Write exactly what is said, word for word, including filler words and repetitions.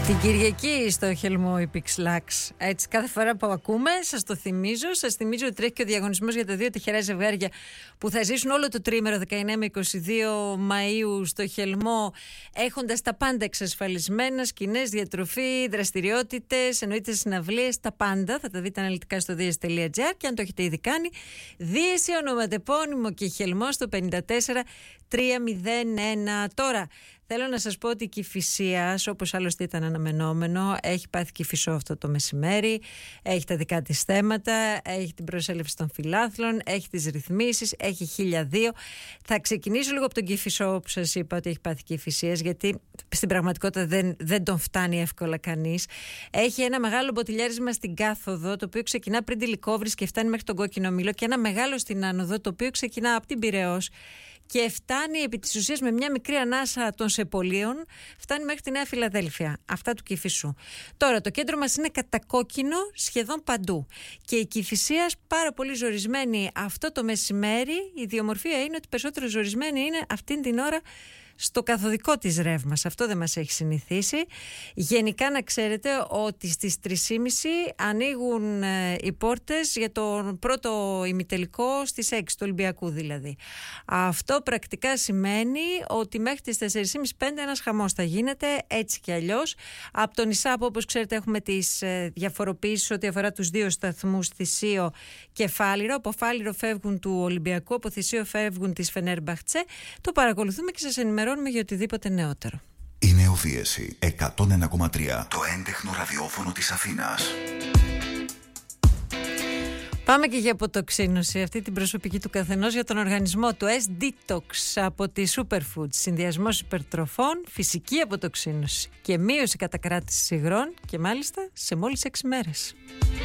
Την Κυριακή στο Χελμό η Pixlax. Έτσι, κάθε φορά που ακούμε, σας το θυμίζω. Σας θυμίζω ότι τρέχει και ο διαγωνισμός για τα δύο τυχερά ζευγάρια που θα ζήσουν όλο το τρίμερο δεκαεννέα με είκοσι δύο Μαΐου στο Χελμό, έχοντας τα πάντα εξασφαλισμένα, σκηνές, διατροφή, δραστηριότητες, εννοείται συναυλίες, τα πάντα. Θα τα δείτε αναλυτικά στο δίεση τελεία τζι άρ και αν το έχετε ήδη κάνει, Δίεση ονοματεπώνυμο και Χελμό στο πέντε τέσσερα τρία μηδέν ένα. Τώρα, θέλω να σας πω ότι η Κηφισίας, όπως άλλωστε ήταν αναμενόμενο, έχει πάθει Κηφισό αυτό το μεσημέρι, έχει τα δικά της θέματα, έχει την προσέλευση των φιλάθλων, έχει τις ρυθμίσεις, έχει χίλια δύο. Θα ξεκινήσω λίγο από τον Κηφισό που σας είπα ότι έχει πάθει Κηφισίας, γιατί στην πραγματικότητα δεν, δεν τον φτάνει εύκολα κανείς. Έχει ένα μεγάλο μποτιλιάρισμα στην κάθοδο, το οποίο ξεκινά πριν τη Λυκόβρης και φτάνει μέχρι τον Κόκκινο Μήλο, και ένα μεγάλο στην άνοδο, το οποίο ξεκινά από την Πειραιώς και φτάνει επί της ουσίας με μια μικρή ανάσα των Σεπολίων, φτάνει μέχρι τη Νέα Φιλαδέλφια. Αυτά του Κηφισού. Τώρα, το κέντρο μας είναι κατακόκκινο σχεδόν παντού. Και η Κηφισίας πάρα πολύ ζορισμένη αυτό το μεσημέρι. Η ιδιομορφία είναι ότι περισσότερο ζορισμένη είναι αυτήν την ώρα στο καθοδικό της ρεύμας. Αυτό δεν μας έχει συνηθίσει. Γενικά να ξέρετε ότι στις τρεις και μισή ανοίγουν ε, οι πόρτες για τον πρώτο ημιτελικό στις έξι του Ολυμπιακού δηλαδή. Αυτό πρακτικά σημαίνει ότι μέχρι τις τέσσερις και μισή πέντε ένας χαμός θα γίνεται, έτσι κι αλλιώς. Από τον ΙΣΑΠ, όπως ξέρετε, έχουμε τις ε, διαφοροποιήσεις ό,τι αφορά τους δύο σταθμούς Θησίο και Φάληρο. Από Φάληρο φεύγουν του Ολυμπιακού, από Θησίο φεύγουν της Φενέρμπαχτσε. Το παρακολουθούμε και σας ενημερώνουμε για οτιδήποτε νεότερο. Η Νεοδίεση εκατόν ένα κόμμα τρία, το έντεχνο ραδιόφωνο της Αθήνας. Πάμε και για αποτοξίνωση, αυτή την προσωπική του καθενός, για τον οργανισμό του S-Detox από τη Superfoods. Συνδυασμός υπερτροφών, φυσική αποτοξίνωση και μείωση κατακράτησης υγρών, και μάλιστα σε μόλις έξι μέρες.